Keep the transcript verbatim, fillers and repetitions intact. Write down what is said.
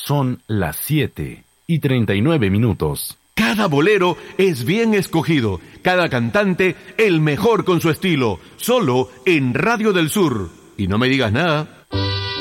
Son las siete y treinta y nueve minutos. Cada bolero es bien escogido, cada cantante el mejor con su estilo, solo en Radio del Sur. Y no me digas nada.